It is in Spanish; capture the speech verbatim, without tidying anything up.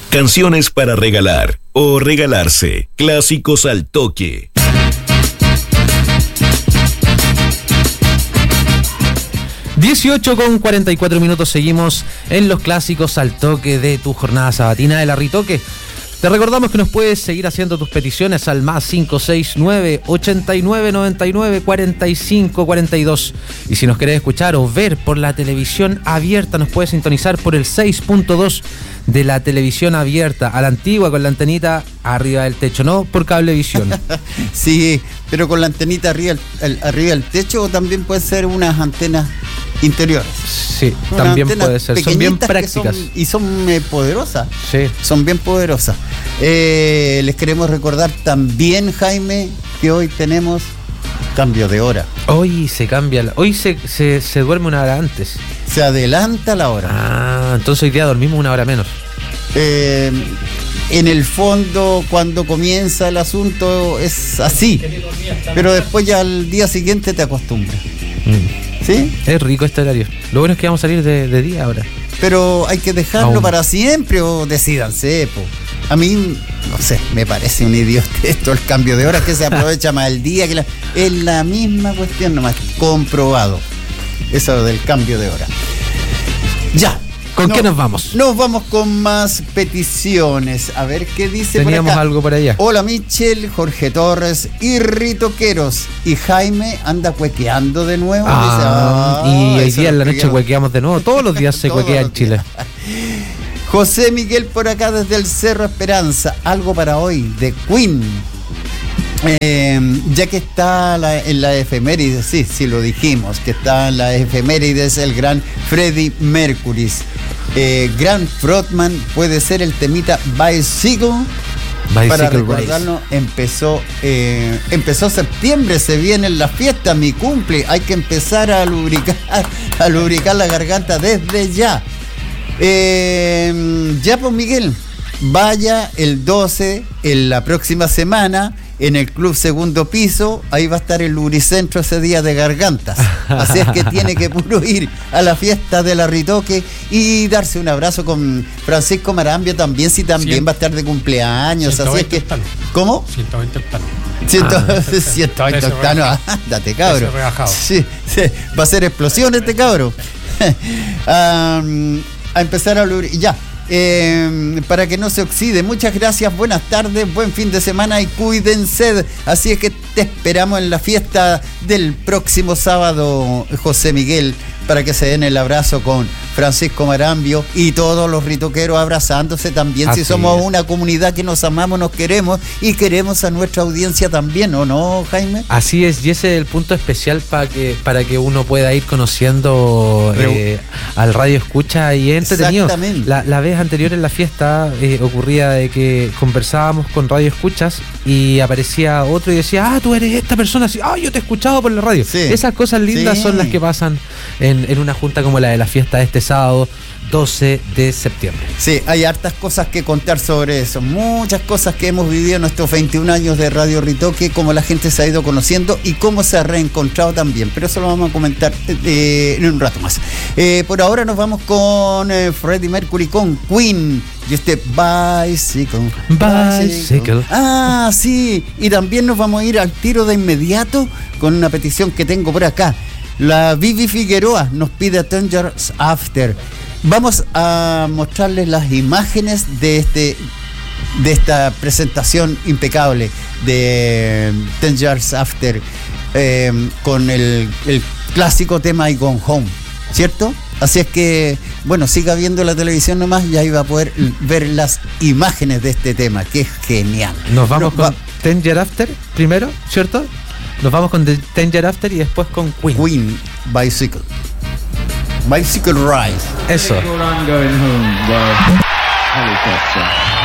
Canciones para regalar o regalarse. Clásicos al toque. dieciocho con cuarenta y cuatro minutos, seguimos en los clásicos al toque de tu jornada sabatina de La Ritoque. Te recordamos que nos puedes seguir haciendo tus peticiones al más cinco seis nueve, ochenta y nueve, noventa y nueve, cuarenta y cinco, cuarenta y dos. Y si nos querés escuchar o ver por la televisión abierta, nos puedes sintonizar por el seis punto dos de la televisión abierta, a la antigua, con la antenita arriba del techo, no por Cablevisión. Sí, pero con la antenita arriba, el, arriba del techo, o también puede ser unas antenas interiores. Sí, unas también puede ser. Son bien prácticas. Son, y son eh, poderosas. Sí. Son bien poderosas. Eh, les queremos recordar también, Jaime, que hoy tenemos cambio de hora. Hoy se cambia, la, hoy se, se, se duerme una hora antes. Se adelanta la hora. Ah, entonces hoy día dormimos una hora menos. Eh, en el fondo, cuando comienza el asunto es así, pero después ya al día siguiente te acostumbras. Mm. ¿Sí? Es rico este horario. Lo bueno es que vamos a salir de, de día ahora. Pero hay que dejarlo Aún. para siempre, o decídanse, po. A mí, no sé, me parece un idiota esto, el cambio de hora, que se aprovecha más el día, que la, es la misma cuestión, nomás comprobado, eso del cambio de hora. Ya. ¿Con no, qué nos vamos? Nos vamos con más peticiones. A ver qué dice. Teníamos por acá. algo por allá. Hola Michel, Jorge Torres y Ritoqueros. Y Jaime anda cuequeando de nuevo. Ah, dice, y oh, hoy día en la noche cuequeamos de nuevo. Todos los días se Todos cuequea en los Chile. días. José Miguel por acá desde el Cerro Esperanza. Algo para hoy de Queen. Eh, ya que está la, en la efemérides, sí, sí lo dijimos, que está en la efemérides el gran Freddie Mercury. Eh, gran frontman, puede ser el temita Bicycle. Bicycle Para recordarlo, empezó, eh, empezó septiembre, se vienen las fiestas, mi cumple, hay que empezar a lubricar, a lubricar la garganta desde ya. Eh, ya pues Miguel, vaya el doce, en la próxima semana, en el Club Segundo Piso, ahí va a estar el lubricentro ese día de gargantas. Así es que tiene que puro ir a la fiesta de La Ritoque y darse un abrazo con Francisco Marambio también, si también cien, va a estar de cumpleaños. Así es que. Octanos. ¿Cómo? ciento veinte octanos. ciento veinte octanos, ándate, cabro. Sí, sí, va a ser explosión este cabro. um, a empezar a lubricar. Ya. Eh, para que no se oxide. Muchas gracias, buenas tardes, buen fin de semana y cuídense. Así es que te esperamos en la fiesta del próximo sábado, José Miguel, para que se den el abrazo con Francisco Marambio y todos los ritoqueros abrazándose también. Así si somos es. Una comunidad que nos amamos, nos queremos y queremos a nuestra audiencia también, ¿o no, Jaime? Así es, y ese es el punto especial para que para que uno pueda ir conociendo eh, al radio escucha y entretenido. Exactamente. La, la vez anterior en la fiesta eh, ocurría de que conversábamos con radio escuchas y aparecía otro y decía, ah, tú eres esta persona, así, ah, yo te he escuchado por la radio. Sí. Esas cosas lindas sí. son las que pasan en, en una junta como la de la fiesta de este sábado doce de septiembre. Sí, hay hartas cosas que contar sobre eso, muchas cosas que hemos vivido en estos veintiún años de Radio Ritoque, cómo la gente se ha ido conociendo y cómo se ha reencontrado también, pero eso lo vamos a comentar eh, en un rato más. Eh, por ahora nos vamos con eh, Freddie Mercury, con Queen y este Bicycle. Bicycle. Bicycle. Ah, sí, y también nos vamos a ir al tiro de inmediato con una petición que tengo por acá. La Vivi Figueroa nos pide Ten Years After. Vamos a mostrarles las imágenes de este de esta presentación impecable de Ten Years After eh, con el, el clásico tema I Gone Home, ¿cierto? Así es que, bueno, siga viendo la televisión nomás y ahí va a poder ver las imágenes de este tema, que es genial. Nos vamos Nos con va- Ten Years After primero, ¿cierto? Nos vamos con Ten Years After y después con Queen. Queen, Bicycle. Bicycle Ride. Eso. Going home, the helicopter.